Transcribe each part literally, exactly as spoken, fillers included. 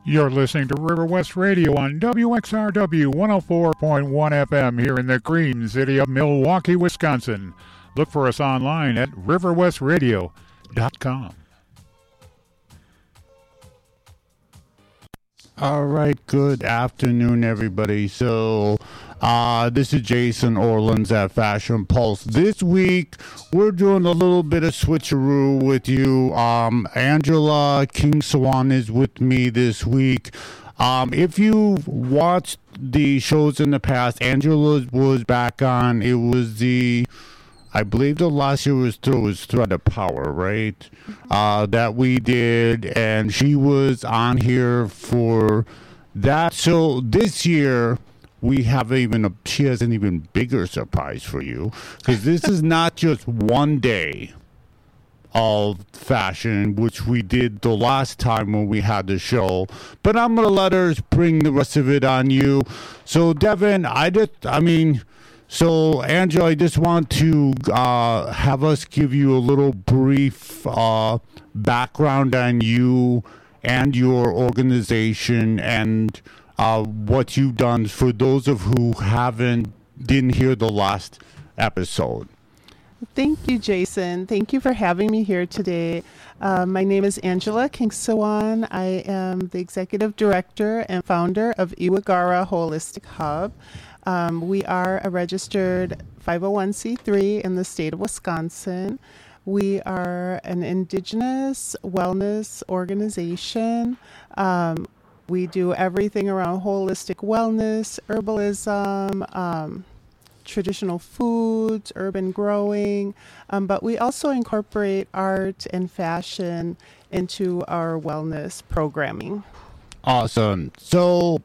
You're listening to River West Radio on W X R W one oh four point one F M here in the Green City of Milwaukee, Wisconsin. Look for us online at river west radio dot com. All right, good afternoon, everybody. So, uh, this is Jason Orleans at Fashion Pulse. This week, we're doing a little bit of switcheroo with you. Um, Angela King Swan is with me this week. Um, if you watched the shows in the past, Angela was back on. It was the... I believe the last year was through was Thread of Power, right? Uh, that we did, and she was on here for that. So this year we have even a she has an even bigger surprise for you, because this is not just one day of fashion, which we did the last time when we had the show, but I'm gonna let her bring the rest of it on you. So Devin, I just I mean. So, Angela, I just want to uh, have us give you a little brief uh, background on you and your organization and uh, what you've done for those of who haven't didn't hear the last episode. Thank you, Jason. Thank you for having me here today. Uh, my name is Angela Kingsawan. I am the executive director and founder of Iwagara Holistic Hub. Um, we are a registered five oh one c three in the state of Wisconsin. We are an indigenous wellness organization. Um, we do everything around holistic wellness, herbalism, um, traditional foods, urban growing, um, but we also incorporate art and fashion into our wellness programming. Awesome. So,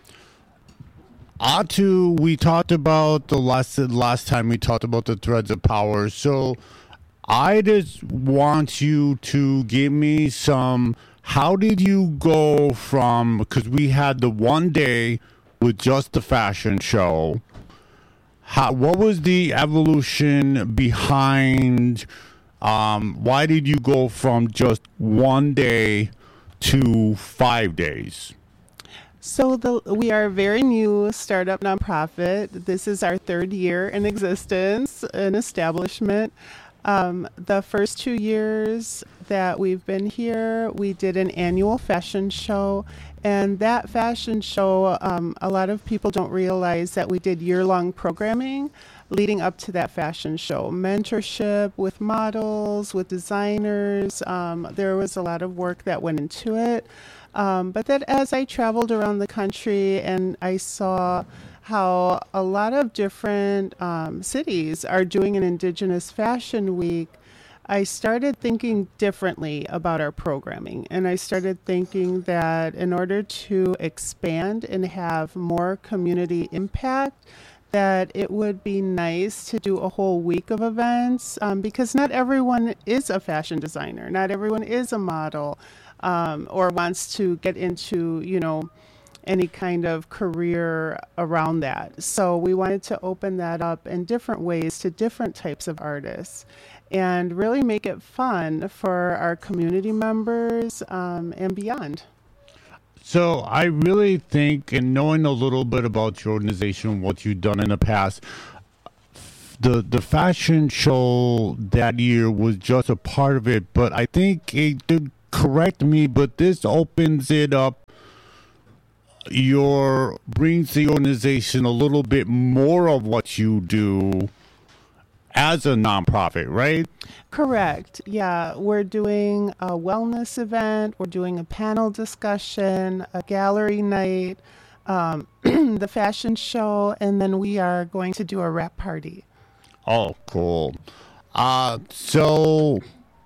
Atu, we talked about the last last time we talked about the threads of power. So I just want you to give me some, how did you go from, because we had the one day with just the fashion show. How, what was the evolution behind, um, why did you go from just one day to five days? So the, we are a very new startup nonprofit. This is our third year in existence, an establishment. Um, the first two years that we've been here, we did an annual fashion show. And that fashion show, um, a lot of people don't realize that we did year-long programming leading up to that fashion show. Mentorship with models, with designers. Um, there was a lot of work that went into it. Um, but that as I traveled around the country and I saw how a lot of different um, cities are doing an Indigenous Fashion Week, I started thinking differently about our programming. And I started thinking that in order to expand and have more community impact, that it would be nice to do a whole week of events um, because not everyone is a fashion designer. Not everyone is a model. Um, or wants to get into, you know, any kind of career around that. So we wanted to open that up in different ways to different types of artists and really make it fun for our community members um, and beyond. So I really think, and knowing a little bit about your organization and what you've done in the past, the the fashion show that year was just a part of it, but I think it did. Correct me, but this opens it up, your brings the organization a little bit more of what you do as a nonprofit, right? Correct. Yeah, we're doing a wellness event, we're doing a panel discussion, a gallery night, um, the fashion show, and then we are going to do a wrap party. Oh, cool. Uh, so...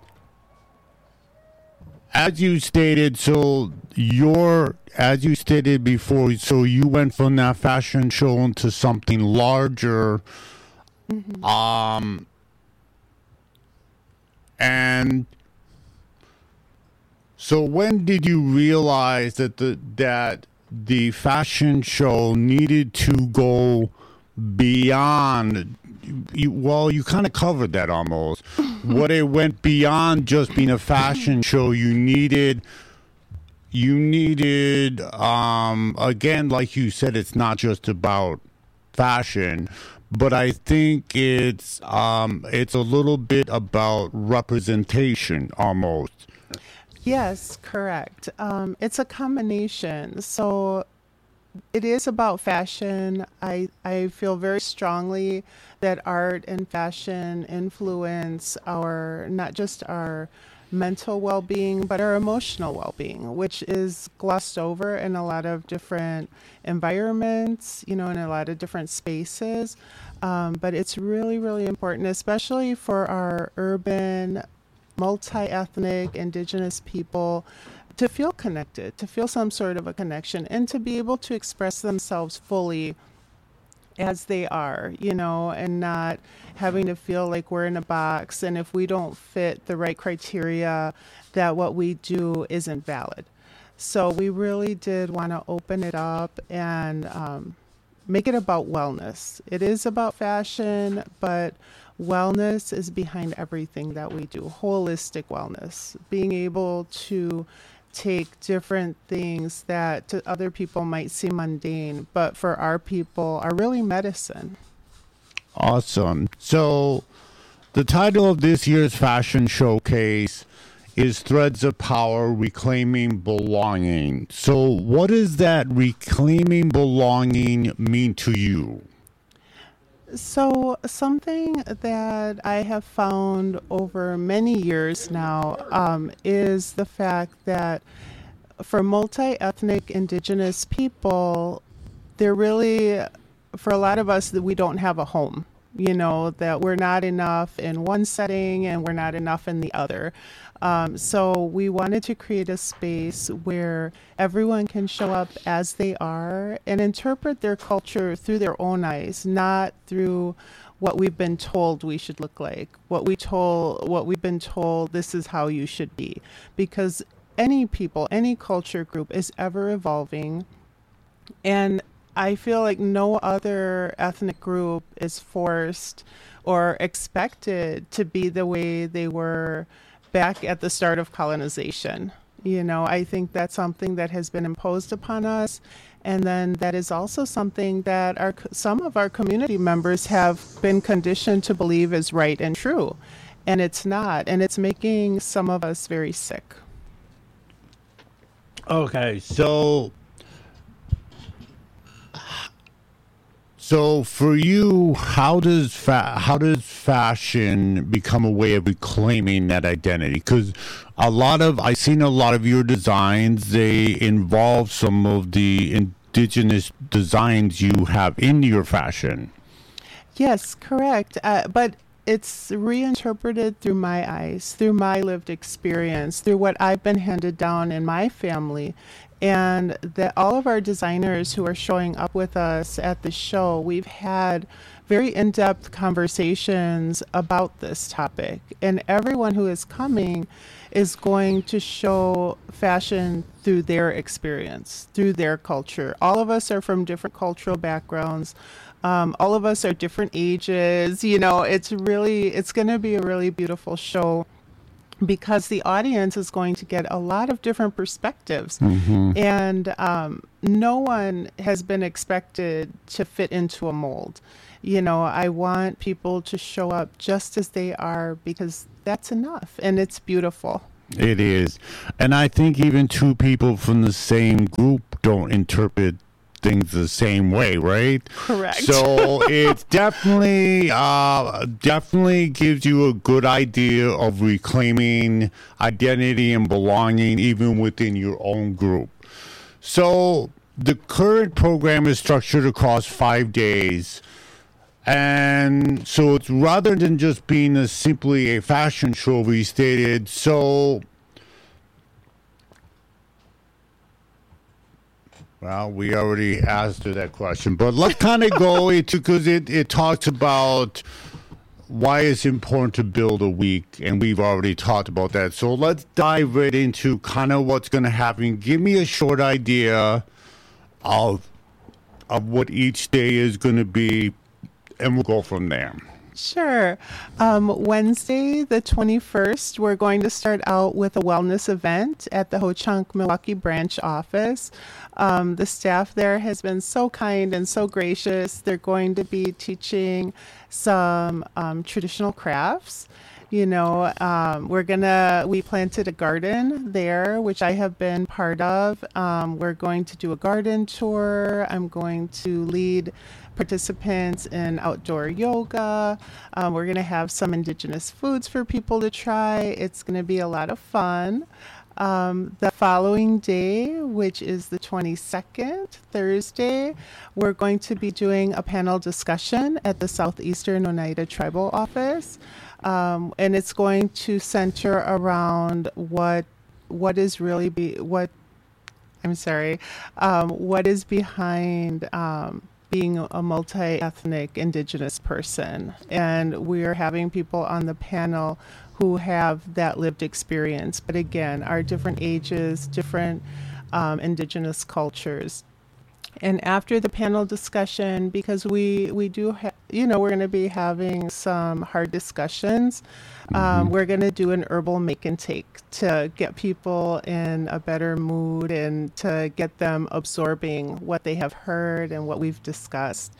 As you stated, so you're, as you stated before, so you went from that fashion show into something larger. Mm-hmm. Um, and so when did you realize that the, that the fashion show needed to go beyond you, well, you kind of covered that almost. What it went beyond just being a fashion show. You needed you needed, um, again, like you said, it's not just about fashion, but I think it's um, it's a little bit about representation almost. Yes, correct. Um, it's a combination. So it is about fashion. I, I feel very strongly that art and fashion influence our, not just our mental well-being, but our emotional well-being, which is glossed over in a lot of different environments, you know, in a lot of different spaces. Um, but it's really, really important, especially for our urban, multi-ethnic, indigenous people, to feel connected, to feel some sort of a connection, and to be able to express themselves fully as they are, you know, and not having to feel like we're in a box, and if we don't fit the right criteria, that what we do isn't valid. So we really did want to open it up and um, make it about wellness. It is about fashion, but wellness is behind everything that we do. Holistic wellness, being able to take different things that to other people might seem mundane, but for our people are really medicine. Awesome. So the title of this year's fashion showcase is Threads of Power, Reclaiming Belonging. So what does that reclaiming belonging mean to you? So something that I have found over many years now um, is the fact that for multi-ethnic indigenous people, they're really, for a lot of us, that we don't have a home. You know, that we're not enough in one setting and we're not enough in the other. Um, so we wanted to create a space where everyone can show up as they are and interpret their culture through their own eyes, not through what we've been told we should look like, what we told, what we've been told this is how you should be. Because any people, any culture group is ever evolving, and I feel like no other ethnic group is forced or expected to be the way they were back at the start of colonization. You know, I think that's something that has been imposed upon us. And then that is also something that our some of our community members have been conditioned to believe is right and true. And it's not. And it's making some of us very sick. Okay, so So for you, how does fa- how does fashion become a way of reclaiming that identity? Because a lot of I've seen a lot of your designs. They involve some of the indigenous designs you have in your fashion. Yes, correct. Uh, but it's reinterpreted through my eyes, through my lived experience, through what I've been handed down in my family. And that all of our designers who are showing up with us at the show, we've had very in-depth conversations about this topic. And everyone who is coming is going to show fashion through their experience, through their culture. All of us are from different cultural backgrounds. Um, all of us are different ages. You know, it's really, it's going to be a really beautiful show, because the audience is going to get a lot of different perspectives. Mm-hmm. And um, no one has been expected to fit into a mold. You know, I want people to show up just as they are, because that's enough, and it's beautiful. It is. And I think even two people from the same group don't interpret things the same way, right? Correct. So it definitely uh definitely gives you a good idea of reclaiming identity and belonging even within your own group. So the current program is structured across five days, and so it's rather than just being a simply a fashion show, we stated. So well, we already asked her that question, but let's kind of go into, because it, it talks about why it's important to build a week, and we've already talked about that. So let's dive right into kind of what's going to happen. Give me a short idea of of what each day is going to be, and we'll go from there. Sure. Um, Wednesday, the twenty-first, we're going to start out with a wellness event at the Ho-Chunk Milwaukee branch office. Um, the staff there has been so kind and so gracious. They're going to be teaching some um, traditional crafts. You know, um, we're gonna, we planted a garden there, which I have been part of. Um, we're going to do a garden tour. I'm going to lead participants in outdoor yoga. Um, we're gonna have some indigenous foods for people to try. It's gonna be a lot of fun. Um, the following day, which is the twenty-second, Thursday, we're going to be doing a panel discussion at the Southeastern Oneida Tribal Office. Um, and it's going to center around what what is really be what I'm sorry, um, what is behind um, being a multi-ethnic indigenous person. And we're having people on the panel who have that lived experience, but again, are different ages, different um, indigenous cultures. And after the panel discussion, because we, we do, ha- you know, we're going to be having some hard discussions, um, mm-hmm. we're going to do an herbal make and take to get people in a better mood and to get them absorbing what they have heard and what we've discussed.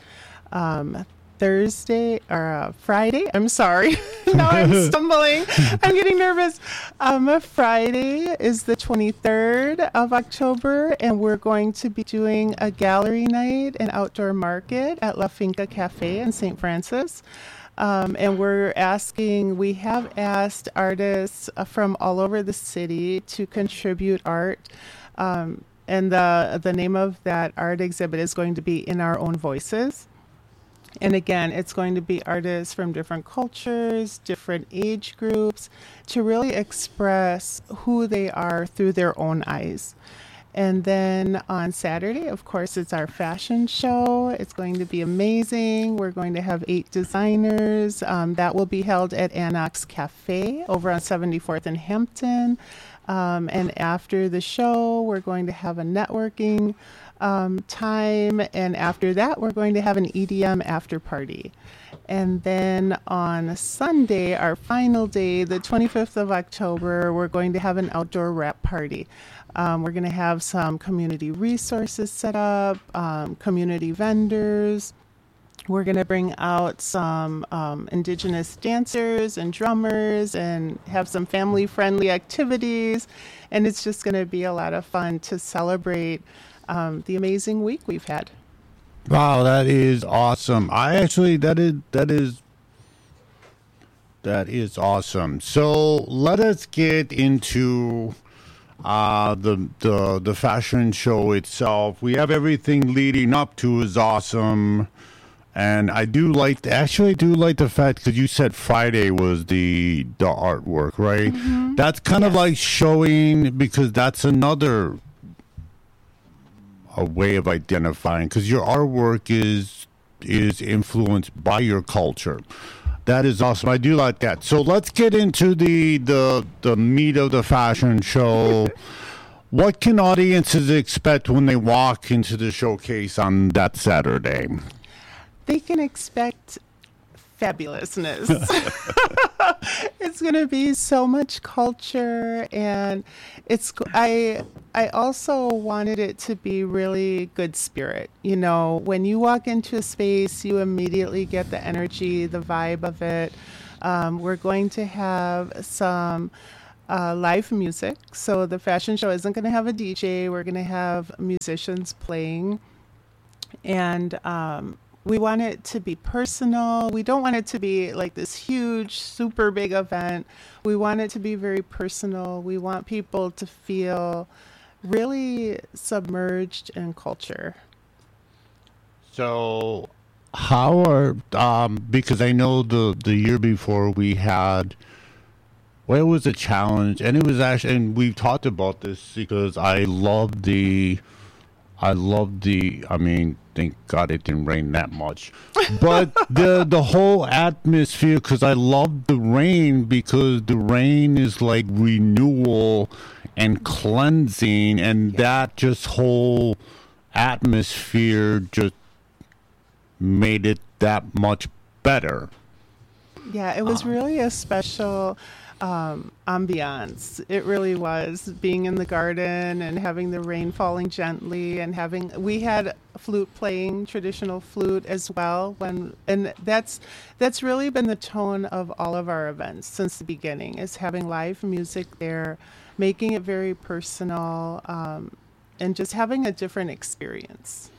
Um, Thursday or uh, Friday. I'm sorry. Now I'm stumbling. I'm getting nervous. Um, Friday is the twenty-third of October, and we're going to be doing a gallery night and outdoor market at La Finca Cafe in Saint Francis. Um, and we're asking, we have asked artists uh, from all over the city to contribute art. Um, and the the name of that art exhibit is going to be In Our Own Voices. And again, it's going to be artists from different cultures, different age groups, to really express who they are through their own eyes. And then on Saturday, of course, it's our fashion show. It's going to be amazing. We're going to have eight designers. Um, that will be held at Annox Cafe over on seventy-fourth and Hampton. Um, and after the show, we're going to have a networking um, time. And after that, we're going to have an E D M after party. And then on Sunday, our final day, the twenty-fifth of October, we're going to have an outdoor wrap party. Um, we're going to have some community resources set up, um, community vendors. We're going to bring out some um, indigenous dancers and drummers and have some family-friendly activities. And it's just going to be a lot of fun to celebrate um, the amazing week we've had. Wow, that is awesome. I actually, that is, that is, that is awesome. So let us get into uh, the, the, the fashion show itself. We have everything leading up to is awesome. And I do like, actually I do like the fact, because you said Friday was the the artwork, right? Mm-hmm. That's kind yes. of like showing, because that's another a way of identifying, because your artwork is is influenced by your culture. That is awesome. I do like that. So let's get into the the, the meat of the fashion show. What can audiences expect when they walk into the showcase on that Saturday? They can expect fabulousness. It's going to be so much culture, and it's I I also wanted it to be really good spirit. You know, when you walk into a space, you immediately get the energy, the vibe of it. Um, we're going to have some uh, live music. So the fashion show isn't going to have a D J. We're going to have musicians playing, and um, we want it to be personal. We don't want it to be like this huge, super big event. We want it to be very personal. We want people to feel really submerged in culture. So how are, um, because I know the, the year before we had, well, it was a challenge, and it was actually, and we talked about this because I love the, I love the, I mean, thank God it didn't rain that much. But the the whole atmosphere, because I love the rain, because the rain is like renewal and cleansing, and that just whole atmosphere just made it that much better. Yeah, it was really a special um, ambiance. It really was, being in the garden and having the rain falling gently, and having we had flute playing, traditional flute as well. When and that's that's really been the tone of all of our events since the beginning, is having live music there, making it very personal, um, and just having a different experience.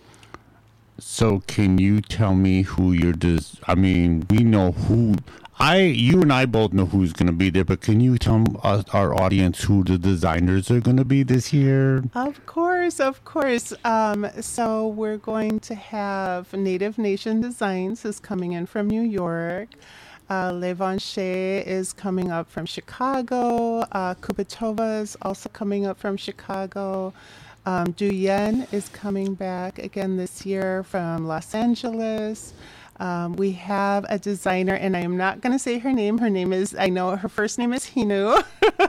So can you tell me who your des- I mean, we know who I you and I both know who's going to be there, but can you tell us, our audience, who the designers are going to be this year? Of course, of course. Um, so we're going to have Native Nation Designs is coming in from New York. Uh, Levanche is coming up from Chicago. Uh, Kubitova is also coming up from Chicago. Um, Duyen is coming back again this year from Los Angeles. Um, we have a designer, and I am not going to say her name. Her name is, I know her first name is Hinu.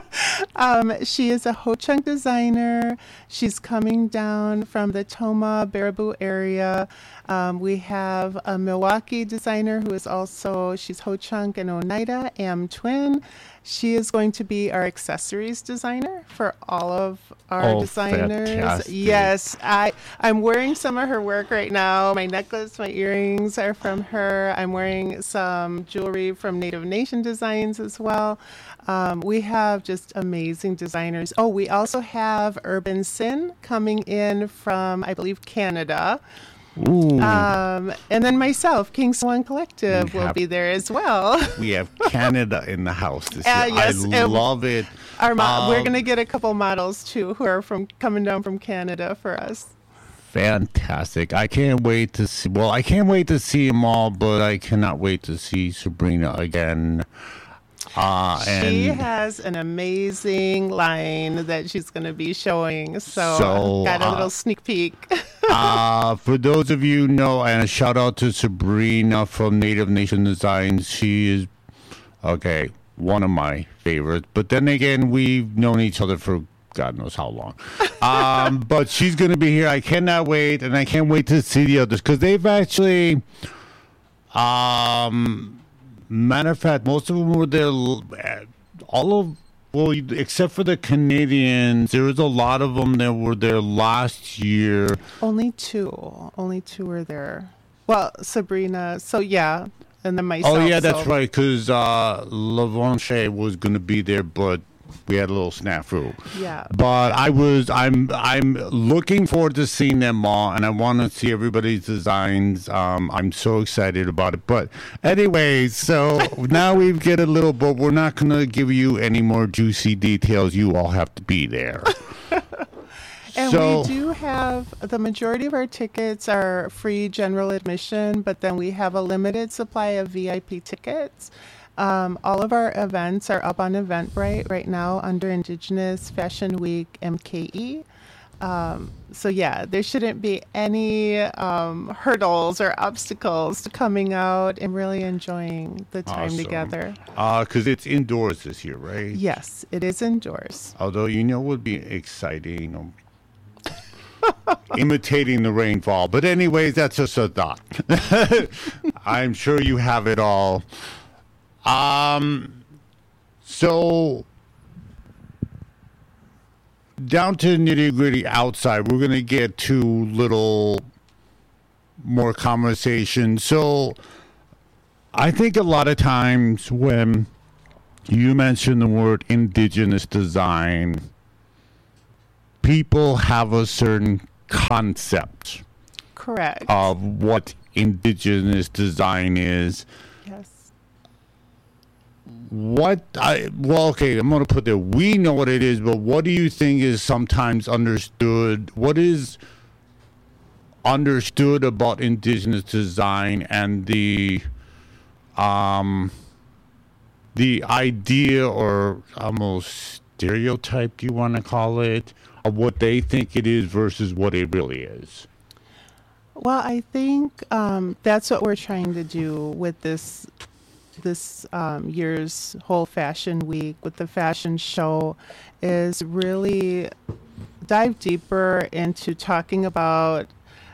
um, she is a Ho-Chunk designer. She's coming down from the Toma, Baraboo area. Um, we have a Milwaukee designer who is also, she's Ho-Chunk and Oneida, Am Twin. She is going to be our accessories designer for all of our Oh, designers. fantastic. Yes, I, I'm wearing some of her work right now. My necklace, my earrings are from her. I'm wearing some jewelry from Native Nation Designs as well. Um, we have just amazing designers. Oh, we also have Urban Sin coming in from, I believe, Canada. Ooh, Um, and then myself, King Swan Collective, We will have- be there as well. we have Canada in the house this Uh, year. yes, I and love it. Our mo- we're Um, going to get a couple models too who are from coming down from Canada for us. Fantastic. I can't wait to see. Well, I can't wait to see them all, but I cannot wait to see Sabrina again. Uh, and She has an amazing line that she's going to be showing. So, So, got a uh, little sneak peek. uh, for those of you who know, and a shout out to Sabrina from Native Nation Designs. She is, okay, one of my favorites. But then again, we've known each other for God knows how long. Um, but she's going to be here. I cannot wait, and I can't wait to see the others because they've actually, um, matter of fact, most of them were there. l- uh, All of well, you- except for the Canadians, there was a lot of them that were there last year. Only two. Only two were there. Well, Sabrina. So, yeah. And then myself. Oh yeah, that's so- right. Because uh, Lavanche was going to be there, but we had a little snafu. Yeah. But I was, I'm, I'm looking forward to seeing them all, and I want to see everybody's designs. Um, I'm so excited about it. But anyways, so now we get a little, but we're not going to give you any more juicy details. You all have to be there. And So- we do have, the majority of our tickets are free general admission, but then we have a limited supply of V I P tickets. Um, all of our events are up on Eventbrite right now under Indigenous Fashion Week M K E. Um, so yeah, there shouldn't be any um, hurdles or obstacles to coming out and really enjoying the time Awesome. together. Because it's indoors this year, right? Yes, it is indoors. Although, you know, it would be exciting, um, imitating the rainfall. But anyways, that's just a thought. I'm sure you have it all. Um, so down to nitty gritty outside, we're going to get to little more conversation. So I think a lot of times when you mention the word indigenous design, people have a certain concept Correct. of what indigenous design is. Yes. What I well, okay, I'm gonna put there. We know what it is, but what do you think is sometimes understood? What is understood about indigenous design and the um the idea or almost stereotype, do you want to call it, of what they think it is versus what it really is? Well, I think um, that's what we're trying to do with this this um, year's whole fashion week, with the fashion show, is really dive deeper into talking about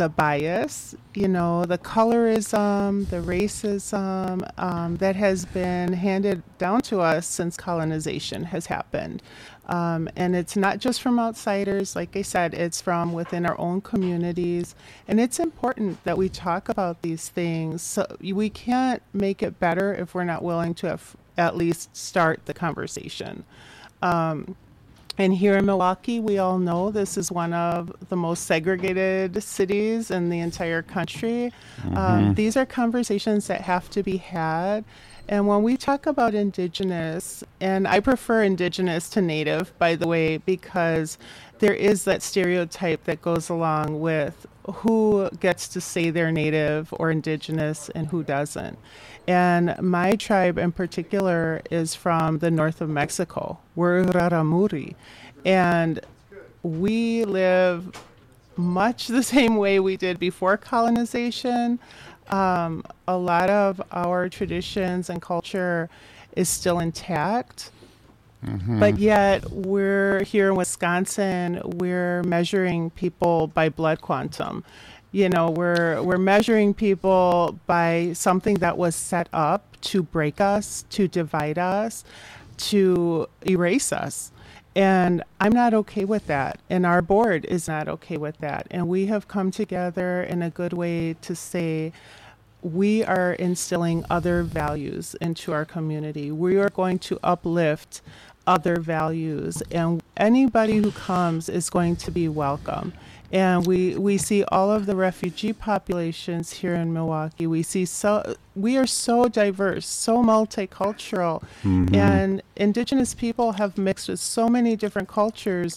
the bias, you know, the colorism, the racism um, that has been handed down to us since colonization has happened. Um, and it's not just from outsiders. Like I said, it's from within our own communities. And it's important that we talk about these things. So we can't make it better if we're not willing to have, at least start the conversation. Um, and here in Milwaukee, we all know this is one of the most segregated cities in the entire country. Mm-hmm. Um, these are conversations that have to be had. And when we talk about Indigenous, and I prefer Indigenous to Native, by the way, because there is that stereotype that goes along with who gets to say they're Native or Indigenous and who doesn't. And my tribe in particular is from the north of Mexico. We're Raramuri. And we live much the same way we did before colonization. Um, a lot of our traditions and culture is still intact. Mm-hmm. But yet we're here in Wisconsin, we're measuring people by blood quantum. You know, we're we're measuring people by something that was set up to break us, to divide us, to erase us. And I'm not okay with that. And our board is not okay with that. And we have come together in a good way to say, we are instilling other values into our community. We are going to uplift other values, and anybody who comes is going to be welcome. And we, we see all of the refugee populations here in Milwaukee. We see so we are so diverse, so multicultural, mm-hmm. and Indigenous people have mixed with so many different cultures.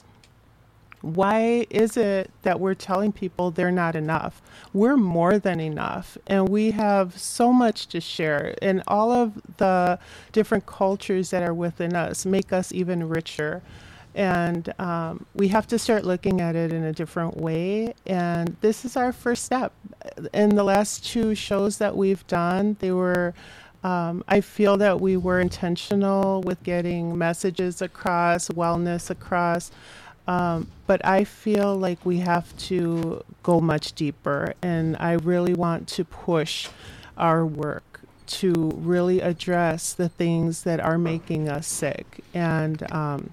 Why is it that we're telling people they're not enough? We're more than enough, and we have so much to share. And all of the different cultures that are within us make us even richer. And um, we have to start looking at it in a different way. And this is our first step. In the last two shows that we've done, they were Um, I feel that we were intentional with getting messages across, wellness across. Um, but I feel like we have to go much deeper, and I really want to push our work to really address the things that are making us sick and um,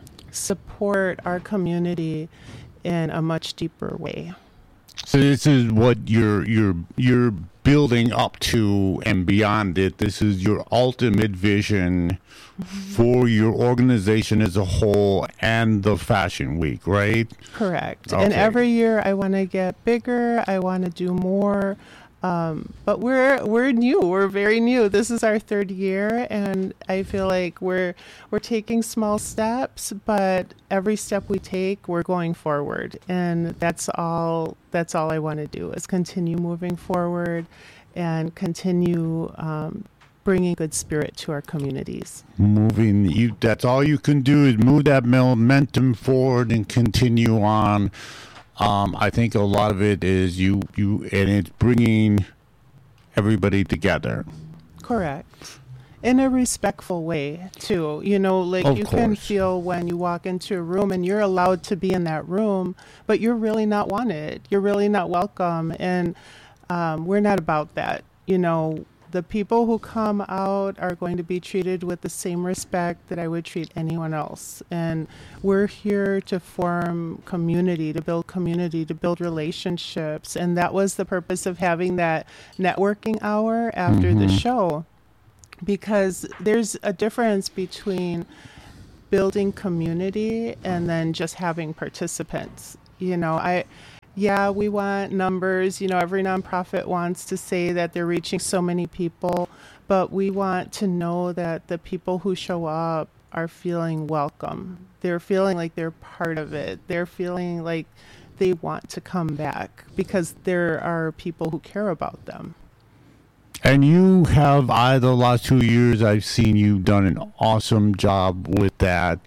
support our community in a much deeper way. So this is what you're you're you're building up to and beyond it. This is your ultimate vision for your organization as a whole and the Fashion Week, right? Correct. Okay. And every year I want to get bigger. I want to do more. Um, but we're we're new. We're very new. This is our third year, and I feel like we're we're taking small steps. But every step we take, we're going forward, and that's all. That's all I want to do is continue moving forward, and continue um, bringing good spirit to our communities. Moving, you. That's all you can do is move that momentum forward and continue on. Um, I think a lot of it is you, you, and it's bringing everybody together. Correct. In a respectful way, too. You know, like Of you course. can feel when you walk into a room and you're allowed to be in that room, but you're really not wanted. You're really not welcome. And um, we're not about that. You know, the people who come out are going to be treated with the same respect that I would treat anyone else. And we're here to form community, to build community, to build relationships. And that was the purpose of having that networking hour after mm-hmm. the show, because there's a difference between building community and then just having participants. You know, I... Yeah, we want numbers. You know, every nonprofit wants to say that they're reaching so many people, but we want to know that the people who show up are feeling welcome. They're feeling like they're part of it. They're feeling like they want to come back because there are people who care about them. And you have, I, the last two years, I've seen you done an awesome job with that.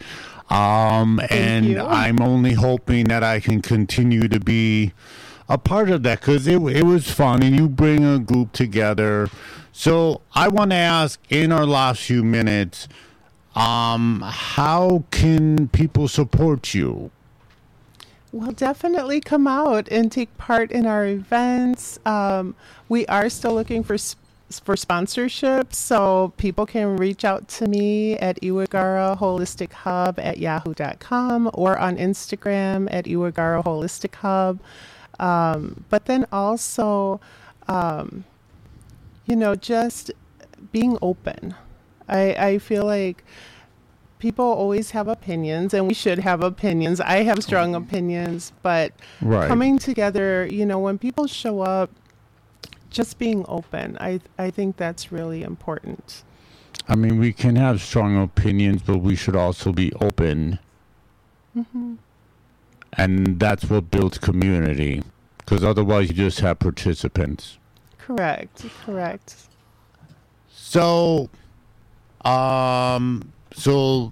Um, and you. I'm only hoping that I can continue to be a part of that, because it, it was fun, and you bring a group together. So I want to ask, in our last few minutes, um, how can people support you? Well, definitely come out and take part in our events. Um, we are still looking for sp- for sponsorships, so people can reach out to me at Iwagara Holistic Hub at yahoo dot com or on Instagram at Iwagara Holistic Hub. Um, but then also, um, you know, just being open. I, I feel like people always have opinions, and we should have opinions. I have strong opinions, but Right. coming together, you know, when people show up, just being open, I I think that's really important. I mean, we can have strong opinions, but we should also be open. Mm-hmm. And that's what builds community. Because otherwise, you just have participants. Correct, correct. So, um, so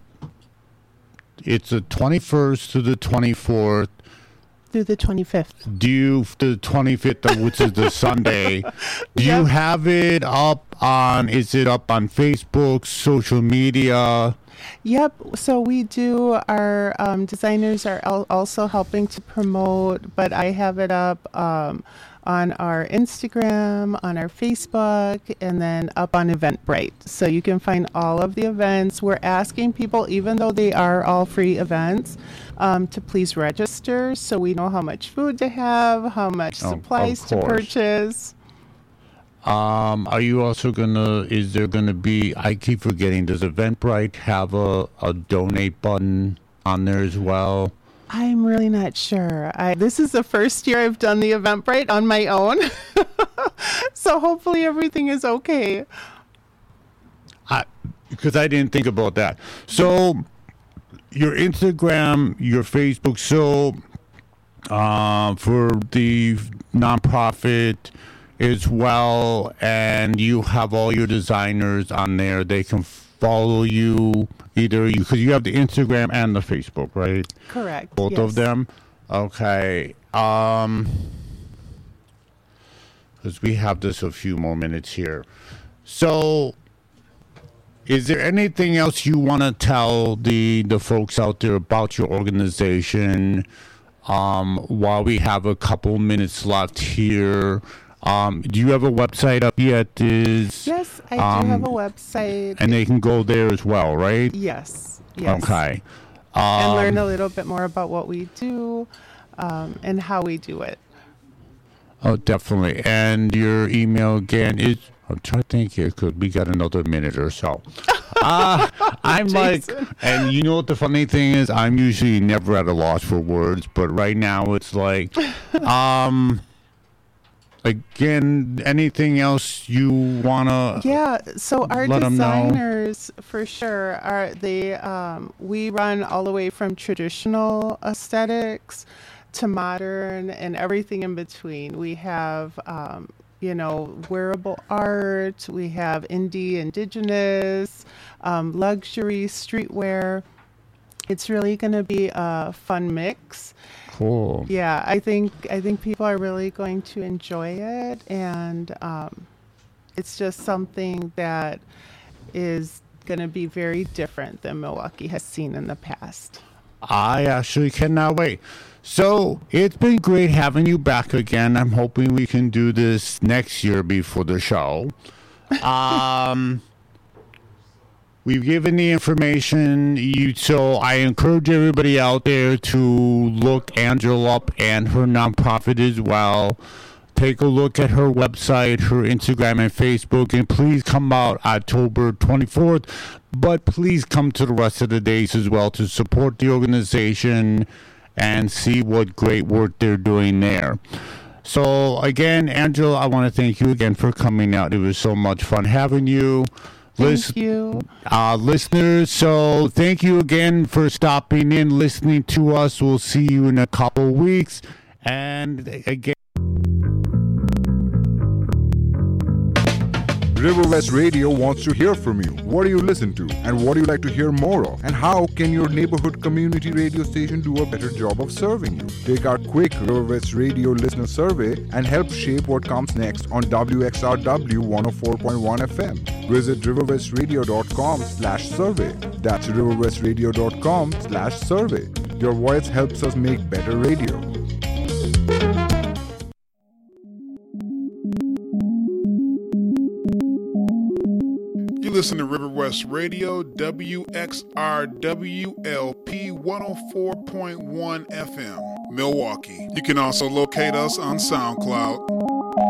it's the twenty-first to the twenty-fourth. Through the twenty-fifth. Do you, the twenty-fifth, which is the Sunday, do you Yep. have it up on, is it up on Facebook, social media? Yep. So we do. Our um, designers are al- also helping to promote, but I have it up um, on our Instagram, on our Facebook, and then up on Eventbrite. So you can find all of the events. We're asking people, even though they are all free events, um, to please register so we know how much food to have, how much Oh, of supplies to course. purchase. Um, are you also gonna, is there gonna be, I keep forgetting, does Eventbrite have a, a donate button on there as well? I'm really not sure. I, this is the first year I've done the Eventbrite on my own. So hopefully everything is okay. I, because I didn't think about that. So, your Instagram, your Facebook, so uh, for the nonprofit as well, and you have all your designers on there. They can follow you either you because you have the Instagram and the Facebook, right? Correct. Both of yes. them. Okay. Um, because we have just a few more minutes here. So, is there anything else you want to tell the the folks out there about your organization? Um, while we have a couple minutes left here. Um, do you have a website up yet? Is Yes, I um, do have a website. and they can go there as well, right? Yes. Yes. Okay. And Um, learn a little bit more about what we do um, and how we do it. Oh, definitely. And your email again is, I'm trying to think here because we got another minute or so. Uh, I'm like, Jason. and you know what the funny thing is? I'm usually never at a loss for words, but right now it's like, um, again, anything else you want to? Yeah, so our let 'em know. designers for sure are they um, we run all the way from traditional aesthetics to modern and everything in between. We have um, you know, wearable art, we have indie, indigenous, um, luxury, streetwear. It's really going to be a fun mix. Cool. Yeah, I think I think people are really going to enjoy it, and um, it's just something that is going to be very different than Milwaukee has seen in the past. I actually cannot wait. So it's been great having you back again. I'm hoping we can do this next year before the show. Um, we've given the information, you, so I encourage everybody out there to look Angela up and her nonprofit as well. Take a look at her website, her Instagram and Facebook, and please come out October twenty-fourth. But please come to the rest of the days as well to support the organization and see what great work they're doing there. So again, Angela, I want to thank you again for coming out. It was so much fun having you. Thank Lis- you. uh, listeners, so thank you again for stopping in, listening to us. We'll see you in a couple weeks. And again, River West Radio wants to hear from you. What do you listen to? And what do you like to hear more of? And how can your neighborhood community radio station do a better job of serving you? Take our quick River West Radio listener survey and help shape what comes next on W X R W one oh four point one F M. Visit riverwestradio dot com slash survey. That's riverwestradio dot com slash survey. Your voice helps us make better radio. You listen to River West Radio, W X R W L P one oh four point one F M, Milwaukee. You can also locate us on SoundCloud.